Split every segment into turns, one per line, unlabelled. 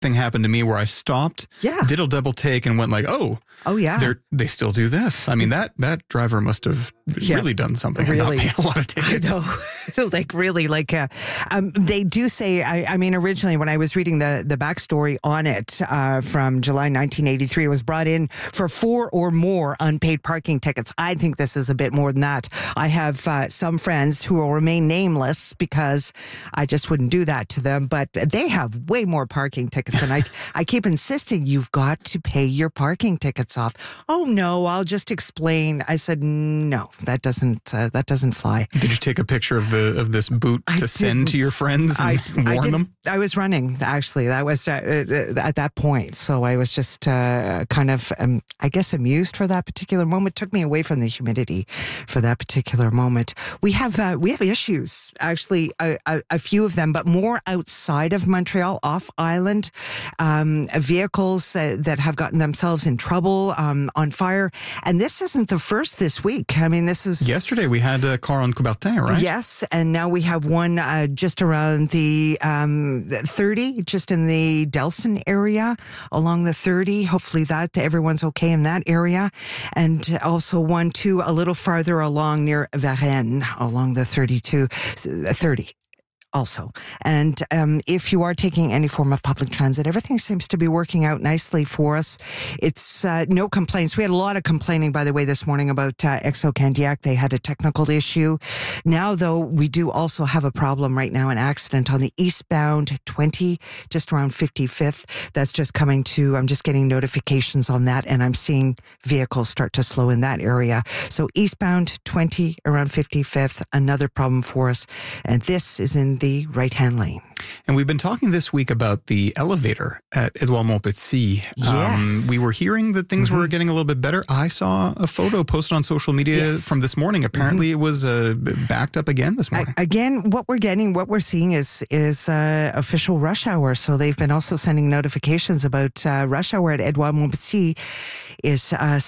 thing happened to me where I stopped, did a double take and went like, oh yeah, they still do this. I mean, that driver must have really done something and not paid a lot of tickets.
I know. They do say, I mean, originally when I was reading the backstory on it from July 1983, it was brought in for 4 or more unpaid parking tickets. I think this is a bit more than that. I have some friends who will remain nameless because I just wouldn't do that to them, but they have way more parking tickets. And I keep insisting, you've got to pay your parking tickets off. Oh no, I'll just explain. I said, no, that doesn't fly.
Did you take a picture of this boot to send to your friends and warn them?
I was running, actually. That was at that point. So I was just kind of, I guess, amused for that particular moment. It took me away from the humidity for that particular moment. We have issues, actually, a few of them, but more outside of Montreal, off island. Vehicles that have gotten themselves in trouble, on fire. And this isn't the first this week. I mean, this is...
Yesterday we had a car on Coubertin, right?
Yes, and now we have one just around the 30, just in the Delson area, along the 30. Hopefully that everyone's okay in that area. And also one, too, a little farther along near Varennes, along the 30 also. And if you are taking any form of public transit, everything seems to be working out nicely for us. It's no complaints. We had a lot of complaining, by the way, this morning about Exo Candiac. They had a technical issue. Now, though, we do also have a problem right now, an accident on the eastbound 20, just around 55th. That's just coming to, I'm just getting notifications on that, and I'm seeing vehicles start to slow in that area. So eastbound 20 around 55th, another problem for us. And this is in the right-hand lane.
And we've been talking this week about the elevator at Edouard Montpetit.
Yes.
We were hearing that things were getting a little bit better. I saw a photo posted on social media from this morning. Apparently it was backed up again this morning.
Again, what we're seeing is official rush hour. So they've been also sending notifications about rush hour at Edouard Montpetit is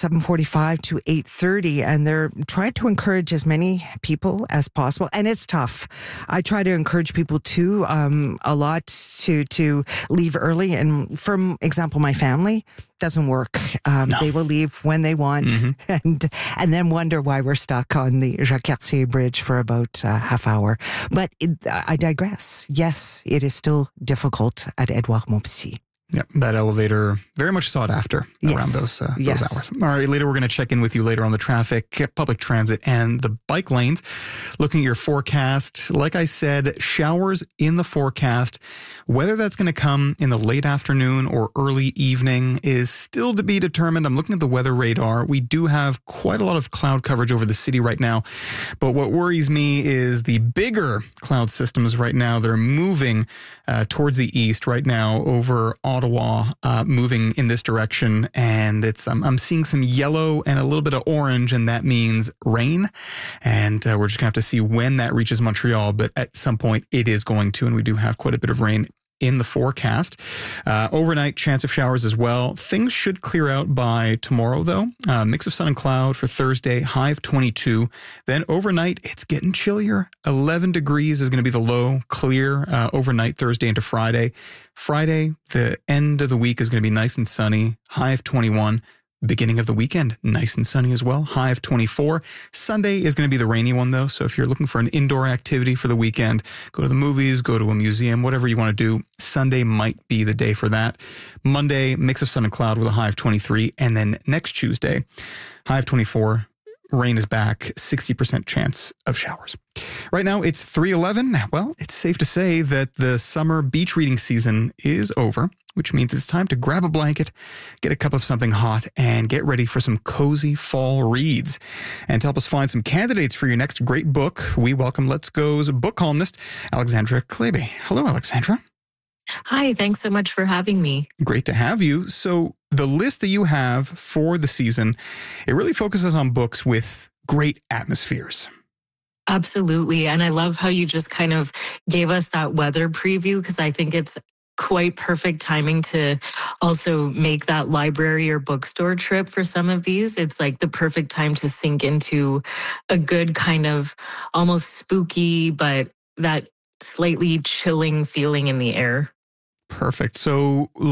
7:45 to 8:30, and they're trying to encourage as many people as possible. And it's tough. I try to encourage people too, a lot to leave early. And for example, my family doesn't work. They will leave when they want, and then wonder why we're stuck on the Jacques-Cartier Bridge for about half hour. But I digress. Yes, it is still difficult at Edouard Montpetit.
Yeah, that elevator, very much sought after around those hours. All right, later we're going to check in with you later on the traffic, public transit, and the bike lanes. Looking at your forecast, like I said, showers in the forecast. Whether that's going to come in the late afternoon or early evening is still to be determined. I'm looking at the weather radar. We do have quite a lot of cloud coverage over the city right now. But what worries me is the bigger cloud systems right now. They're moving towards the east right now over Ottawa, moving in this direction, and I'm seeing some yellow and a little bit of orange, and that means rain. And we're just gonna have to see when that reaches Montreal, but at some point it is going to, and we do have quite a bit of rain in the forecast. Overnight, chance of showers as well. Things should clear out by tomorrow, though. Mix of sun and cloud for Thursday, high of 22. Then overnight, it's getting chillier. 11 degrees is going to be the low, clear overnight Thursday into Friday. Friday, the end of the week is going to be nice and sunny, high of 21. Beginning of the weekend, nice and sunny as well, high of 24. Sunday is going to be the rainy one, though. So if you're looking for an indoor activity for the weekend, go to the movies, go to a museum, whatever you want to do. Sunday might be the day for that. Monday, mix of sun and cloud with a high of 23. And then next Tuesday, high of 24. Rain is back, 60% chance of showers. Right now, it's 3:11. Well, it's safe to say that the summer beach reading season is over, which means it's time to grab a blanket, get a cup of something hot, and get ready for some cozy fall reads. And to help us find some candidates for your next great book, we welcome Let's Go's book columnist, Alexandra Klebe. Hello, Alexandra.
Hi, thanks so much for having me.
Great to have you. So the list that you have for the season, it really focuses on books with great atmospheres.
Absolutely. And I love how you just kind of gave us that weather preview, because I think it's quite perfect timing to also make that library or bookstore trip for some of these. It's like the perfect time to sink into a good kind of almost spooky, but that slightly chilling feeling in the air.
Perfect. So